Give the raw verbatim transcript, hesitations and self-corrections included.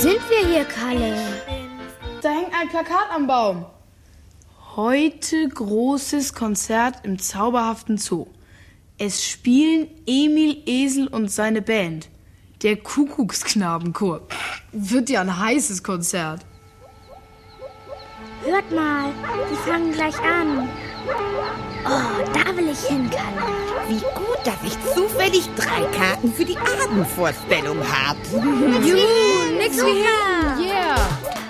sind wir hier, Kalle? Da hängt ein Plakat am Baum. Heute großes Konzert im zauberhaften Zoo. Es spielen Emil Esel und seine Band. Der Kuckucksknabenchor. Wird ja ein heißes Konzert. Hört mal, die fangen gleich an. Oh, da will ich hin, Kalle. Wie gut, dass ich zufällig drei Karten für die Abendvorstellung habe. Juhu, nix wie her. Yeah.